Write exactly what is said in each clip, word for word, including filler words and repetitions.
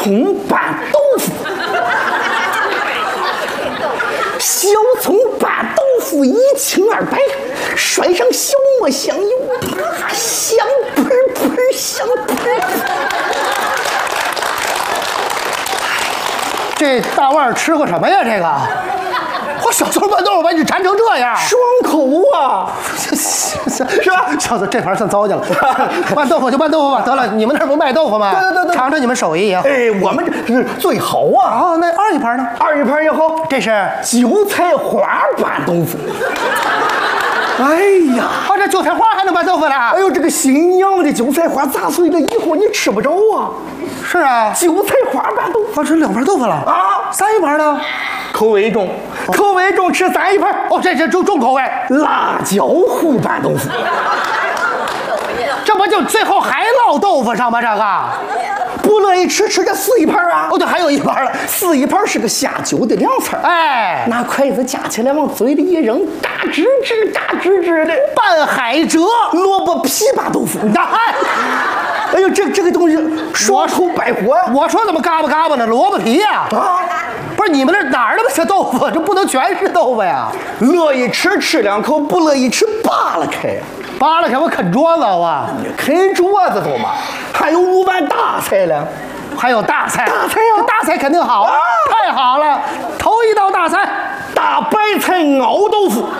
葱拌豆腐，小葱拌豆腐一清二白，甩上小磨香油，啊，香喷喷，香喷喷。 这大腕吃过什么呀？这个，我小葱拌豆腐把你馋成这样， 爽口啊！ 是吧？小子，这盘算糟践了。拌豆腐就拌豆腐吧，得了，你们那儿不卖豆腐吗？ 对对对对， 尝尝你们手艺啊！ 哎，我们这是最好啊！ 哦，那二一盘呢？ 二一盘也好， 这是韭菜花拌豆腐。哎呀， 啊，这韭菜花还能拌豆腐呢？ 哎呦，这个新娘的韭菜花砸碎了以后，你吃不着啊！ 是啊， 韭菜花拌豆腐， 我吃两盘豆腐了啊！ 三一盘呢？ 口味重，口味重，吃三一盘。 哦，这这重重口味， 辣椒糊拌豆腐， 这不就最后还落豆腐上吗？这个不乐意吃，吃这四一盘啊！ 哦，对，还有一盘了， 四一盘是个下酒的凉菜。 哎， 拿筷子夹起来往嘴里一扔，嘎吱吱，嘎吱吱的拌海蜇， 萝卜皮拌豆腐。 哎， 哎呦，这这个东西爽口百火呀！ 我说怎么嘎巴嘎巴呢？萝卜皮呀！ 啊， 不是你们这哪儿那么些豆腐？这不能全是豆腐呀！ 乐意吃吃两口，不乐意吃扒拉开呀！ 扒拉开我啃桌子啊！ 你啃桌子都嘛，还有五碗大菜了， 还有大菜， 大菜呀、 这大菜肯定好， 啊太好了！头一道大菜， 大白菜熬豆腐。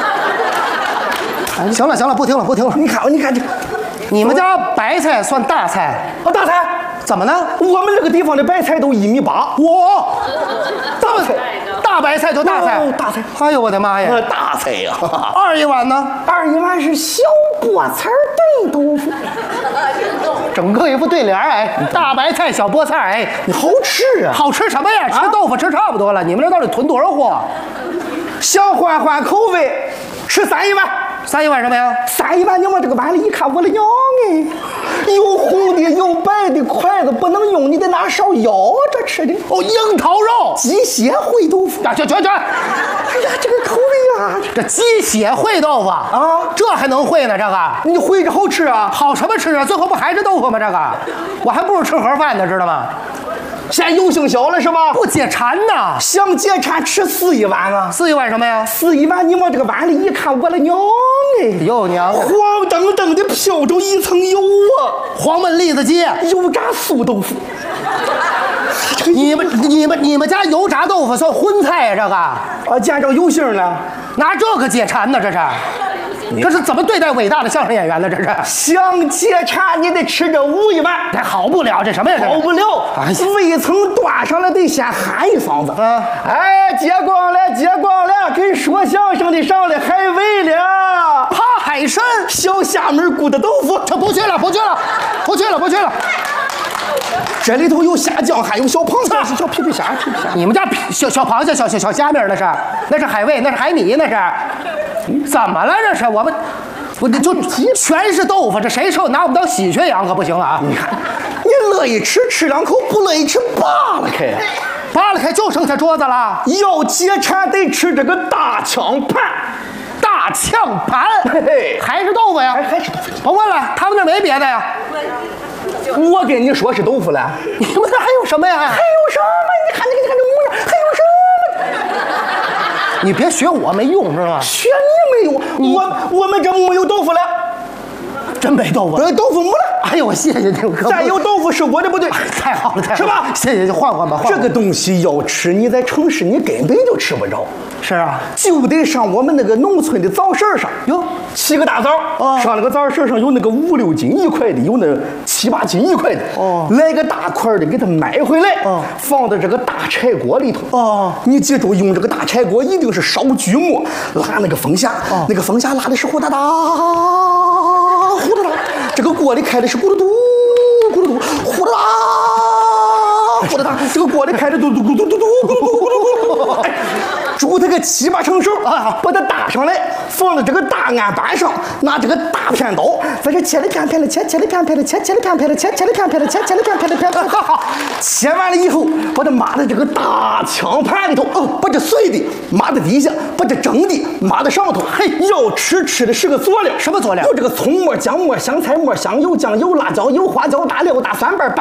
行了行了，不听了不听了。 你看，你看这， 你们家白菜算大菜？ 啊，大菜怎么呢？ 我们这个地方的白菜都一米八。 我大菜， 大白菜就大菜， 哦大菜。 哎呦我的妈呀！ 呃，大菜呀、 二一碗呢？ 二一碗是小菠菜炖豆腐， 整个一副对联儿哎，大白菜小菠菜哎， 你好吃啊！ 好吃什么呀？吃豆腐吃差不多了，你们这到底囤多少货？ 想换换口味，吃三一碗。 三一碗什么呀？ 三一碗，你往这个碗里一看，我的娘哎，有红的有白的，筷子不能用，你得拿勺舀着吃的。 哦，樱桃肉， 鸡血烩豆腐。 啊，去去去！ 哎呀，这个口味啊， 这鸡血烩豆腐啊， 这还能烩呢？这个你烩着好吃啊？ 好什么吃啊？最后不还是豆腐吗？这个我还不如吃盒饭呢，知道吗？ 现在油性小了是吧？ 不解馋呐！ 想解馋吃四一碗啊！ 四一碗什么呀？ 四一碗，你往这个碗里一看，我的娘哎！ 哟娘！ 黄澄澄的飘着一层油啊！ 黄焖栗子鸡， 油炸素豆腐。 你们你们你们家油炸豆腐算荤菜呀、这个啊，见着油性了， 拿这个解馋呢？这是，这是怎么对待伟大的相声演员呢？这是想解馋，你得吃这五一碗。 这好不了，这什么呀？这好不了， 哎呀胃层端上来得先喊一嗓子。 啊哎，接光了，接光了，跟说相声的上来海味了， 扒海参， 小厦门咕的豆腐， 这不去了，不去了，不去了，不去了。 这里头有虾酱，还有小螃蟹，是小皮皮虾，皮皮虾。 你们家皮小小螃蟹、小小小虾米儿那是，那是海味，那是海米，那是。怎么了？这是我们，我这就全是豆腐，这谁受拿我们当喜鹊养可不行啊！ 你看，你乐意吃吃两口，不乐意吃扒拉开。 扒拉开就剩下桌子了。 要解馋得吃这个大枪盘， 大炝盘， 嘿嘿， 还是豆腐呀？ 还还是豆腐。 甭问了，他们那没别的呀。 我跟你说是豆腐了， 你们那还有什么呀？ 还有什么？你看你看这模样，还有什么？ 你别学我没用，知道吗？ 学你没有，我我们这没有豆腐了， 真没豆腐。 呃，豆腐没了。 哎呦，我谢谢你，哥。 再有豆腐是我的不对， 太好了，太好了， 是吧？ 谢谢，就换换吧。换换这个东西要吃，你在城市你根本就吃不着。 是啊， 就得上我们那个农村的早市上哟， 起个大早， 哦上那个早市上有那个五六斤一块的，有那七八斤一块的， 哦来个大块的给它买回来， 哦放到这个大柴锅里头， 哦你记住用这个大柴锅一定是烧锯末，拉那个风匣， 哦那个风匣拉的是呼哒哒，呼哒哒，这个锅里开的是咕噜嘟，咕噜嘟，呼哒哒，呼哒哒，这个锅里开的嘟嘟嘟嘟嘟嘟咕噜嘟咕噜咕噜，哎。煮它个七八成熟啊，把它搭上来，放到这个大案板上，拿这个大片刀，在这切了片片的切，切了片片的切，切了片片的切，切了片片的切，切了片片的片，好好，切完了以后，把它码在这个大枪盘里头，哦，把这碎的码在底下，把这蒸的码在上头。嘿，要吃吃的是个佐料， 什么佐料？ 有这个葱末、姜末、香菜末、香油、酱油、辣椒油、花椒、大料、大蒜瓣。